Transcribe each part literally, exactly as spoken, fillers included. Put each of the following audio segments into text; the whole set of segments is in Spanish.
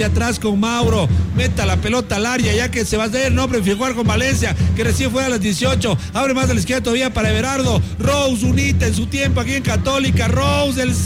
atrás con Mauro, meta la pelota al área, ya que se va a hacer, no, prefiere jugar con Valencia, que recién fue a las dieciocho, abre más de la izquierda todavía para Everardo, Rose unita en su tiempo aquí en Católica, Rose, el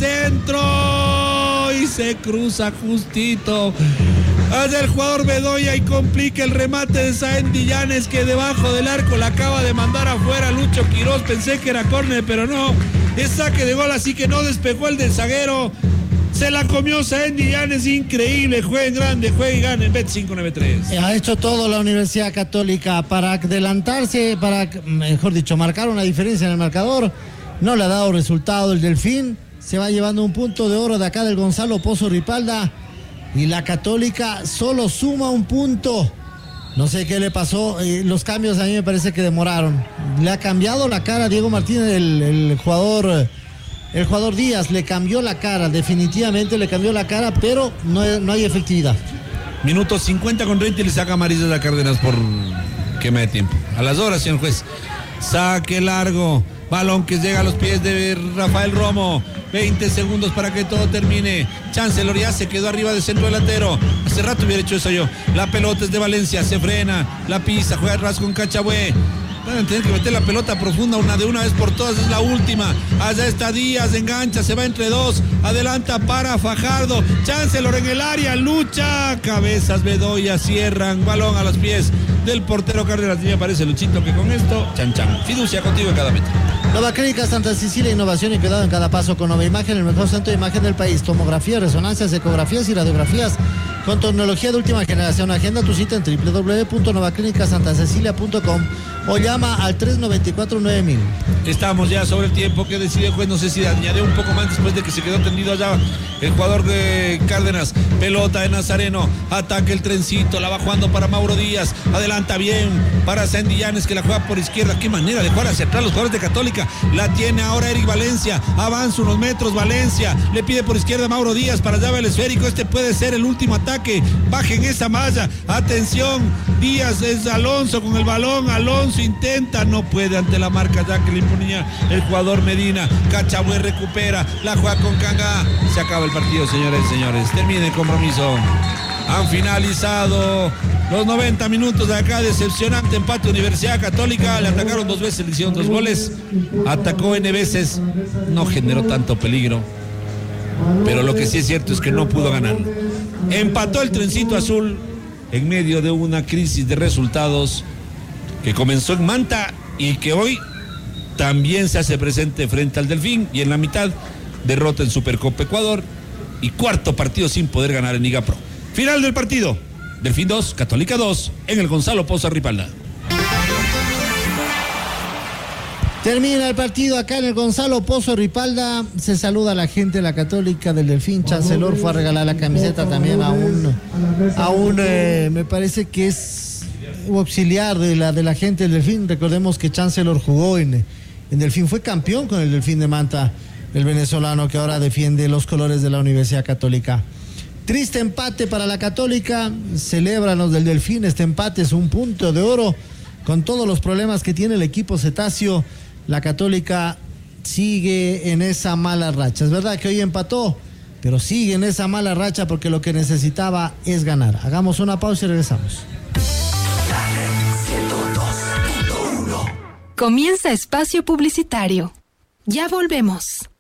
centro, y se cruza justito, hace el jugador Bedoya y complica el remate de Saendy Llanes, que debajo del arco la acaba de mandar afuera Lucho Quiroz, pensé que era córner, pero no, es saque de gol, así que no despejó el del zaguero. Se la comió Saendy Llanes, increíble, jueguen grande, jueguen y ganen, Bet cinco nueve tres. Ha hecho todo la Universidad Católica para adelantarse, para, mejor dicho, marcar una diferencia en el marcador. No le ha dado resultado el Delfín, se va llevando un punto de oro de acá del Gonzalo Pozo Ripalda y la Católica solo suma un punto. No sé qué le pasó, eh, los cambios a mí me parece que demoraron. Le ha cambiado la cara a Diego Martínez, el, el jugador... El jugador Díaz le cambió la cara, definitivamente le cambió la cara, pero no, no hay efectividad. Minuto cincuenta con treinta y le saca amarillas a Cárdenas por quema de tiempo. A las horas, señor juez. Saque largo, balón que llega a los pies de Rafael Romo. veinte segundos para que todo termine. Chancellor ya se quedó arriba del centro delantero. Hace rato hubiera hecho eso yo. La pelota es de Valencia, se frena, la pisa, juega atrás con Cachabué. Van a tener que meter la pelota profunda una de una vez por todas, es la última. Allá está Díaz, engancha, se va entre dos, adelanta para Fajardo, Chancellor en el área, lucha, cabezas Bedoya, cierran, balón a los pies del portero Cárdenas. Me parece, Luchito, que con esto, chan chan, fiducia contigo en cada meta. Nova Clínica Santa Cecilia, innovación y cuidado en cada paso con Nova Imagen, el mejor centro de imagen del país, tomografía, resonancias, ecografías y radiografías con tecnología de última generación. Agenda tu cita en doble u doble u doble u punto nova clínica santa cecilia punto com o llama al tres nueve cuatro nueve mil. Estamos ya sobre el tiempo que decide el juez, no sé si añadió un poco más después de que se quedó tendido allá el jugador de Cárdenas. Pelota de Nazareno, ataque el trencito, la va jugando para Mauro Díaz, adelanta bien para Saendy Llanes, que la juega por izquierda. Qué manera de jugar hacia atrás los jugadores de Católica. La tiene ahora Eric Valencia, avanza unos metros Valencia, le pide por izquierda a Mauro Díaz para allá el esférico. Este puede ser el último ataque, bajen esa malla, atención, Díaz es Alonso con el balón, Alonso intenta, no puede ante la marca ya que le imponía el jugador Medina. Cachabué recupera, la juega con Canga. Se acaba el partido, señores y señores, termina el compromiso. Han finalizado los noventa minutos de acá, decepcionante empate. Universidad Católica, le atacaron dos veces, le hicieron dos goles, atacó N veces, no generó tanto peligro, pero lo que sí es cierto es que no pudo ganar. Empató el trencito azul en medio de una crisis de resultados que comenzó en Manta y que hoy también se hace presente frente al Delfín, y en la mitad derrota en Supercopa Ecuador y cuarto partido sin poder ganar en Liga Pro. Final del partido, Delfín dos, Católica dos, en el Gonzalo Pozo Ripalda. Termina el partido acá en el Gonzalo Pozo Ripalda. Se saluda a la gente de la Católica del Delfín. Chancellor fue a regalar la camiseta también a un, a un eh, me parece que es auxiliar de la, de la gente del Delfín. Recordemos que Chancellor jugó en, en Delfín, fue campeón con el Delfín de Manta, el venezolano que ahora defiende los colores de la Universidad Católica. Triste empate para la Católica, celebran los del Delfín, este empate es un punto de oro, con todos los problemas que tiene el equipo cetáceo. La Católica sigue en esa mala racha. Es verdad que hoy empató, pero sigue en esa mala racha porque lo que necesitaba es ganar. Hagamos una pausa y regresamos. Comienza espacio publicitario. Ya volvemos.